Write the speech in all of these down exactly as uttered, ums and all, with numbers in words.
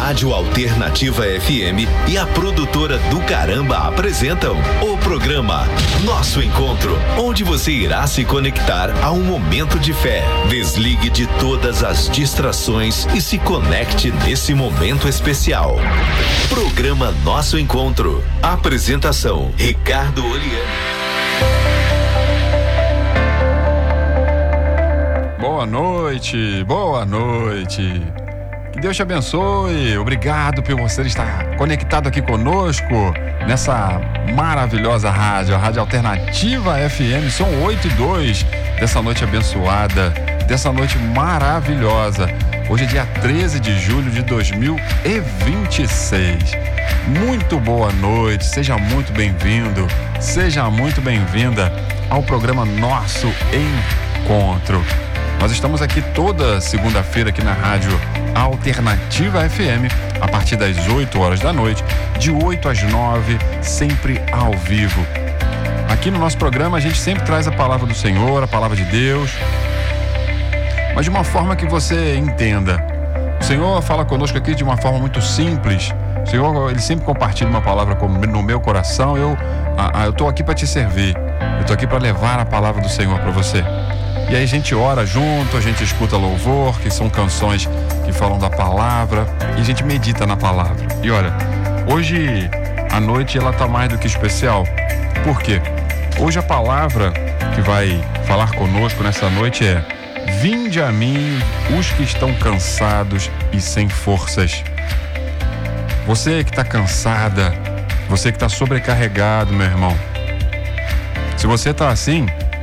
Rádio Alternativa F M e a produtora do Caramba apresentam o programa Nosso Encontro, onde você irá se conectar a um momento de fé. Desligue de todas as distrações e se conecte nesse momento especial. Programa Nosso Encontro. Apresentação: Ricardo Oliani. Boa noite, boa noite. Que Deus te abençoe. Obrigado por você estar conectado aqui conosco nessa maravilhosa rádio, a Rádio Alternativa F M. São oito e dois dessa noite abençoada, dessa noite maravilhosa. Hoje é dia treze de julho de dois mil e vinte e seis. Muito boa noite, seja muito bem-vindo, seja muito bem-vinda ao programa Nosso Encontro. Nós estamos aqui toda segunda-feira aqui na Rádio Alternativa F M, a partir das oito horas da noite, de oito às nove, sempre ao vivo. Aqui no nosso programa a gente sempre traz a palavra do Senhor, a palavra de Deus, mas de uma forma que você entenda. O Senhor fala conosco aqui de uma forma muito simples. O Senhor, Ele sempre compartilha uma palavra no meu coração. Eu eu estou aqui para te servir, eu estou aqui para levar a palavra do Senhor para você. E aí a gente ora junto, a gente escuta louvor, que são canções que falam da palavra, e a gente medita na palavra. E olha, hoje a noite ela tá mais do que especial. Por quê? Hoje a palavra que vai falar conosco nessa noite é: vinde a mim os que estão cansados e sem forças. Você que está cansada, você que está sobrecarregado, meu irmão. Se você está assim,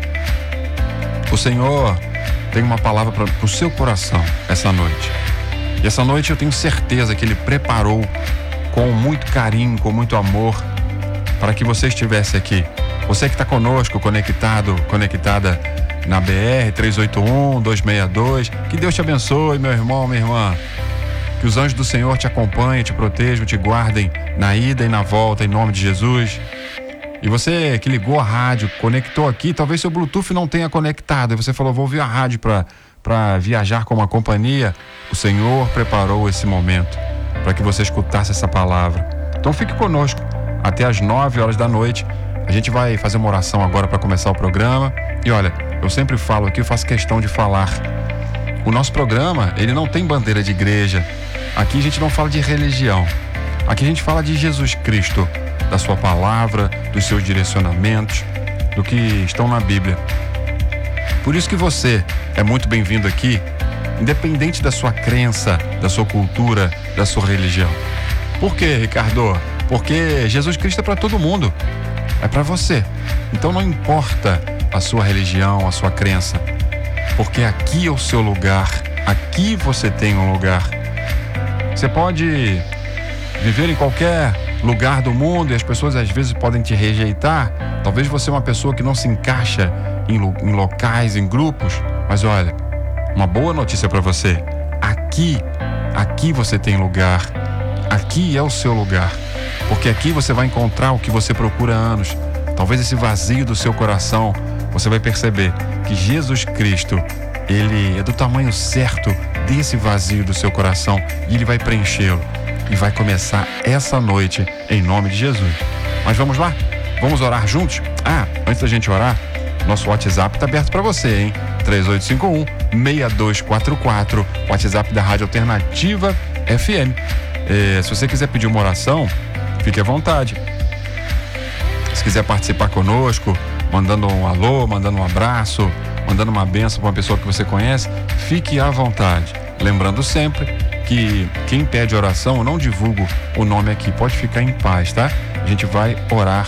o Senhor tem uma palavra para o seu coração essa noite. E essa noite eu tenho certeza que Ele preparou com muito carinho, com muito amor, para que você estivesse aqui. Você que está conosco, conectado, conectada na B R três oito um, dois seis dois. Que Deus te abençoe, meu irmão, minha irmã. Que os anjos do Senhor te acompanhem, te protejam, te guardem na ida e na volta, em nome de Jesus. E você que ligou a rádio, conectou aqui, talvez seu Bluetooth não tenha conectado, e você falou: vou ouvir a rádio para para viajar com uma companhia. O Senhor preparou esse momento para que você escutasse essa palavra. Então fique conosco até as nove horas da noite. A gente vai fazer uma oração agora para começar o programa. E olha, eu sempre falo aqui, eu faço questão de falar. O nosso programa, ele não tem bandeira de igreja. Aqui a gente não fala de religião. Aqui a gente fala de Jesus Cristo, da sua palavra, dos seus direcionamentos, do que estão na Bíblia. Por isso que você é muito bem-vindo aqui, independente da sua crença, da sua cultura, da sua religião. Por quê, Ricardo? Porque Jesus Cristo é para todo mundo, é para você. Então não importa a sua religião, a sua crença, porque aqui é o seu lugar, aqui você tem um lugar. Você pode viver em qualquer lugar do mundo e as pessoas às vezes podem te rejeitar. Talvez você é uma pessoa que não se encaixa em, em locais, em grupos, mas olha, uma boa notícia para você: aqui, aqui você tem lugar, aqui é o seu lugar, porque aqui você vai encontrar o que você procura há anos. Talvez esse vazio do seu coração, você vai perceber que Jesus Cristo, Ele é do tamanho certo desse vazio do seu coração, e Ele vai preenchê-lo. E vai começar essa noite em nome de Jesus. Mas vamos lá? Vamos orar juntos? Ah, antes da gente orar, nosso WhatsApp está aberto para você, hein? três oito cinco um, seis dois quatro quatro, WhatsApp da Rádio Alternativa F M. É, se você quiser pedir uma oração, fique à vontade. Se quiser participar conosco, mandando um alô, mandando um abraço, mandando uma bênção para uma pessoa que você conhece, fique à vontade. Lembrando sempre que quem pede oração, eu não divulgo o nome aqui, pode ficar em paz, tá? A gente vai orar